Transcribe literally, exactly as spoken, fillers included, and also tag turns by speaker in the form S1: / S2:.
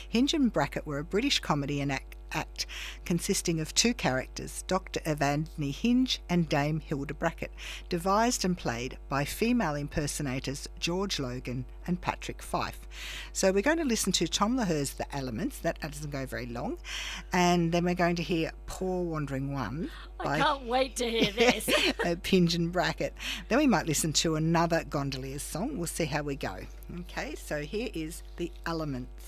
S1: Hinge and Brackett were a British comedy and act, act consisting of two characters, Doctor Evadne Hinge and Dame Hilda Brackett, devised and played by female impersonators George Logan and Patrick Fife. So we're going to listen to Tom Laher's The Elements. That doesn't go very long. And then we're going to hear Poor Wandering One by
S2: I can't wait to hear this.
S1: Hinge and Brackett. Then we might listen to another Gondoliers song. We'll see how we go. Okay, so here is The Elements.